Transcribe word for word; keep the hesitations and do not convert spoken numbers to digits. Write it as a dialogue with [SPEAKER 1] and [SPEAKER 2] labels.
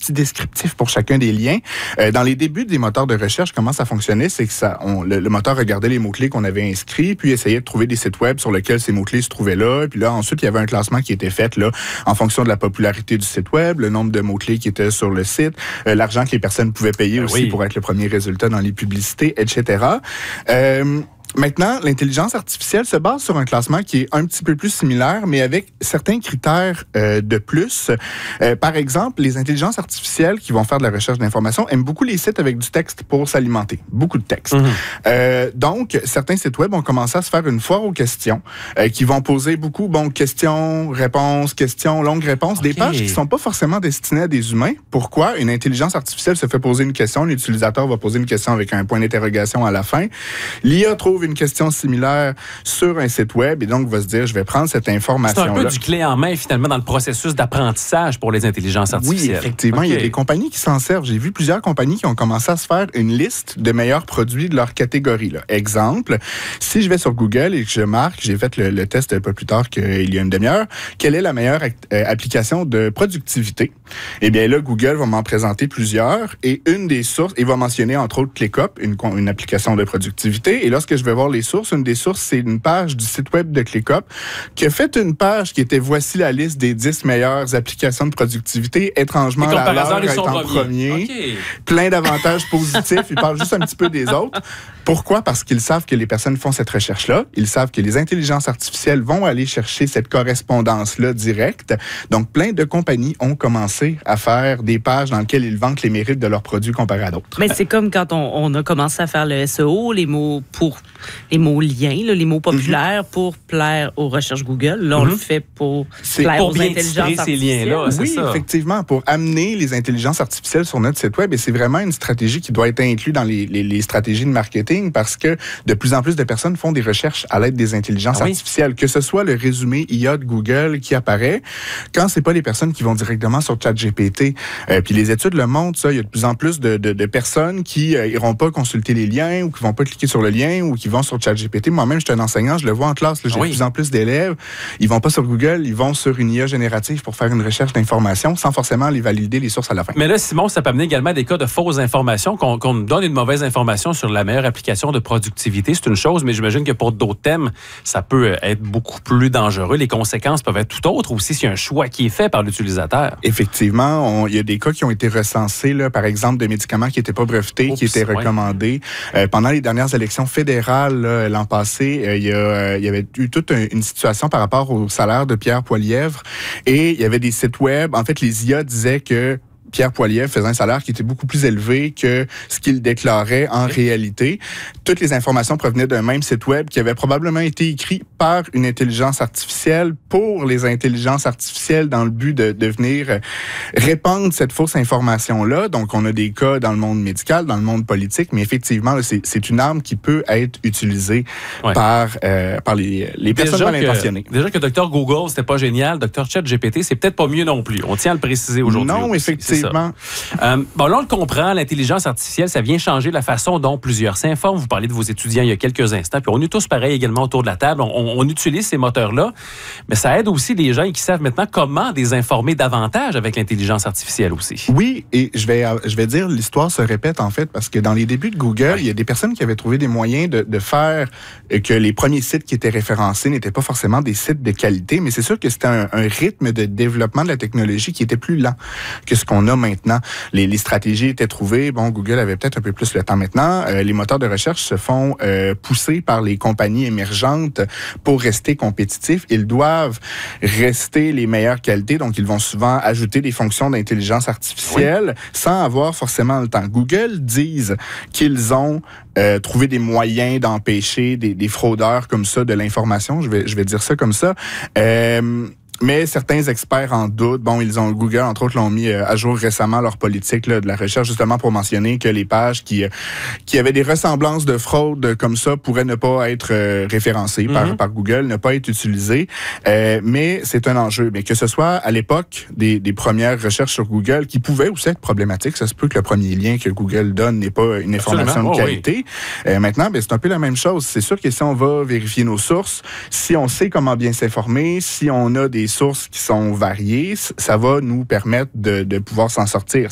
[SPEAKER 1] petit descriptif pour chacun des liens. Euh, dans les débuts des moteurs de recherche, comment ça fonctionnait, c'est que ça, on, le, le moteur regardait les mots-clés qu'on avait inscrits, puis essayait de trouver des sites web sur lesquels ces mots-clés se trouvaient là. Puis là, ensuite, il y avait un classement qui était fait là en fonction de la popularité du site web, le nombre de mots-clés qui étaient sur le site, euh, l'argent que les personnes pouvaient payer ben aussi oui. pour être le premier résultat dans les publicités, et cetera. Euh, Maintenant, l'intelligence artificielle se base sur un classement qui est un petit peu plus similaire, mais avec certains critères euh, de plus. Euh, par exemple, les intelligences artificielles qui vont faire de la recherche d'informations aiment beaucoup les sites avec du texte pour s'alimenter. Beaucoup de texte. Mm-hmm. Euh, donc, certains sites web ont commencé à se faire une foire aux questions, euh, qui vont poser beaucoup, bon, questions, réponses, questions, longues réponses, okay. des pages qui sont pas forcément destinées à des humains. Pourquoi? Une intelligence artificielle se fait poser une question, l'utilisateur va poser une question avec un point d'interrogation à la fin. L'I A trouve une question similaire sur un site web et donc va se dire, je vais prendre cette information-là.
[SPEAKER 2] C'est un peu du clé en main, finalement, dans le processus d'apprentissage pour les intelligences artificielles.
[SPEAKER 1] Oui, effectivement. Okay. Il y a des compagnies qui s'en servent. J'ai vu plusieurs compagnies qui ont commencé à se faire une liste de meilleurs produits de leur catégorie. Là. Exemple, si je vais sur Google et que je marque, j'ai fait le, le test pas plus tard qu'il y a une demi-heure, quelle est la meilleure euh, application de productivité? Eh bien là, Google va m'en présenter plusieurs et une des sources, il va mentionner entre autres ClickUp, une, une application de productivité. Et lorsque je vais voir les sources, une des sources, c'est une page du site web de ClickUp qui a fait une page qui était voici la liste des dix meilleures applications de productivité. Étrangement, la leur est en premier. Okay. Plein d'avantages positifs. Ils parlent juste un petit peu des autres. Pourquoi? Parce qu'ils savent que les personnes font cette recherche-là. Ils savent que les intelligences artificielles vont aller chercher cette correspondance-là directe. Donc, plein de compagnies ont commencé à faire des pages dans lesquelles ils vantent les mérites de leurs produits comparés à d'autres.
[SPEAKER 3] Mais c'est comme quand on, on a commencé à faire le S E O, les mots pour les mots liens, là, les mots populaires mm-hmm. pour plaire aux recherches Google. Là, on mm-hmm. le fait pour
[SPEAKER 2] c'est
[SPEAKER 3] plaire
[SPEAKER 2] pour
[SPEAKER 3] aux
[SPEAKER 2] bien
[SPEAKER 3] intelligences
[SPEAKER 2] ces liens-là, c'est
[SPEAKER 1] oui,
[SPEAKER 2] ça.
[SPEAKER 1] effectivement, pour amener les intelligences artificielles sur notre site web. Et c'est vraiment une stratégie qui doit être inclue dans les, les, les stratégies de marketing parce que de plus en plus de personnes font des recherches à l'aide des intelligences ah oui? artificielles. Que ce soit le résumé I A de Google qui apparaît, quand c'est pas les personnes qui vont directement sur ChatGPT. Euh, puis les études le montrent, ça. Il y a de plus en plus de, de, de personnes qui euh, iront pas consulter les liens ou qui vont pas cliquer sur le lien ou qui vont sur ChatGPT. Moi-même, je suis un enseignant, je le vois en classe. Là, j'ai ah oui? de plus en plus d'élèves. Ils vont pas sur Google, ils vont sur une I A générative pour faire une recherche d'informations sans forcément les valider les sources à la fin.
[SPEAKER 2] Mais là, Simon, ça peut amener également à des cas de fausses informations, qu'on, qu'on nous donne une mauvaise information sur la meilleure application de productivité. C'est une chose, mais j'imagine que pour d'autres thèmes, ça peut être beaucoup plus dangereux. Les conséquences peuvent être tout autres aussi s'il y a un choix qui est fait par l'utilisateur.
[SPEAKER 1] Effectivement, il y a des cas qui ont été recensés, là, par exemple, de médicaments qui n'étaient pas brevetés, Oups, qui étaient recommandés. Ouais. Euh, pendant les dernières élections fédérales, là, l'an passé, euh, il y, euh, y avait eu toute un, une situation par rapport au salaire de Pierre Poilievre et il y avait des sites web. En fait, les I A disaient que Pierre Poilievre faisait un salaire qui était beaucoup plus élevé que ce qu'il déclarait en okay. réalité. Toutes les informations provenaient d'un même site web qui avait probablement été écrit par une intelligence artificielle pour les intelligences artificielles dans le but de, de venir répandre cette fausse information-là. Donc, on a des cas dans le monde médical, dans le monde politique, mais effectivement, là, c'est, c'est une arme qui peut être utilisée ouais. par, euh, par les, les personnes mal intentionnées.
[SPEAKER 2] Déjà que Docteur Google, c'était pas génial. Docteur ChatGPT, c'est peut-être pas mieux non plus. On tient à le préciser aujourd'hui.
[SPEAKER 1] Non, effectivement.
[SPEAKER 2] Euh, bon, là, on le comprend, l'intelligence artificielle, ça vient changer la façon dont plusieurs s'informent. Vous parlez de vos étudiants il y a quelques instants, puis on est tous pareils également autour de la table. On, on, on utilise ces moteurs-là, mais ça aide aussi les gens qui savent maintenant comment désinformer davantage avec l'intelligence artificielle aussi.
[SPEAKER 1] Oui, et je vais, je vais dire, l'histoire se répète en fait, parce que dans les débuts de Google, ouais. il y a des personnes qui avaient trouvé des moyens de, de faire que les premiers sites qui étaient référencés n'étaient pas forcément des sites de qualité, mais c'est sûr que c'était un, un rythme de développement de la technologie qui était plus lent que ce qu'on a maintenant. Les, les stratégies étaient trouvées. Bon, Google avait peut-être un peu plus le temps maintenant. Euh, les moteurs de recherche se font euh, pousser par les compagnies émergentes pour rester compétitifs. Ils doivent rester les meilleures qualités, donc ils vont souvent ajouter des fonctions d'intelligence artificielle oui. sans avoir forcément le temps. Google disent qu'ils ont euh, trouvé des moyens d'empêcher des, des fraudeurs comme ça de l'information. Je vais, je vais dire ça comme ça. Euh, Mais certains experts en doutent. Bon, ils ont Google, entre autres, l'ont mis à jour récemment leur politique là, de la recherche, justement pour mentionner que les pages qui qui avaient des ressemblances de fraude comme ça pourraient ne pas être euh, référencées mm-hmm. par, par Google, ne pas être utilisées. Euh, mais c'est un enjeu. Mais que ce soit à l'époque des, des premières recherches sur Google, qui pouvaient aussi être problématiques. Ça se peut que le premier lien que Google donne n'est pas une information Absolument. de oh, qualité. Oui. Euh, maintenant, ben, c'est un peu la même chose. C'est sûr que si on va vérifier nos sources, si on sait comment bien s'informer, si on a des sources qui sont variées, ça va nous permettre de, de pouvoir s'en sortir.